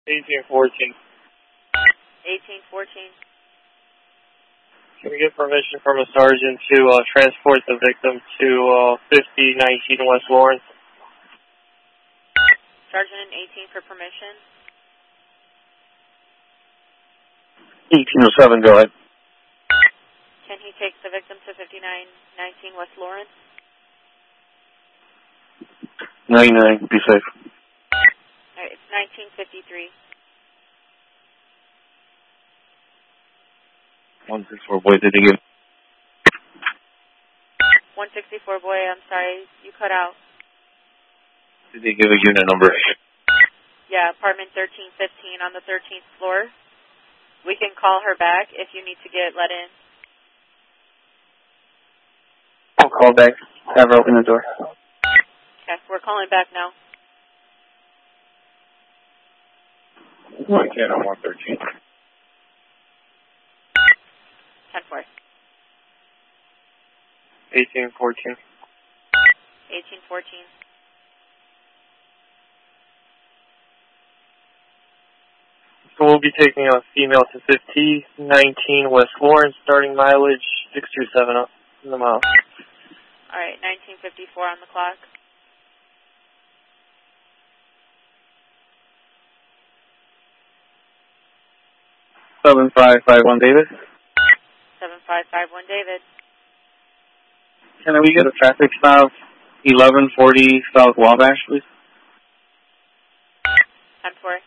1814. 1814. Can we get permission from a sergeant to transport the victim to 5019 West Lawrence? Sergeant in 18 for permission. 1807, go ahead. Can he take the victim to 5919 West Lawrence? 99, be safe. All right, it's 1953. 164, boy, did you get 164, boy, I'm sorry, you cut out. Did they give a unit number? Yeah, apartment 1315 on the 13th floor. We can call her back if you need to get let in. I'll call back. Have her open the door. Okay, we're calling back now. I can't on 113. 10-4. 1814. 1814. So we'll be taking a female to 5019 West Lawrence, starting mileage 627 up in the mile. All right, 1954 on the clock. Seven 551 David. 7551 David. Can we get a traffic stop 1140 South Wabash, please? 10-4.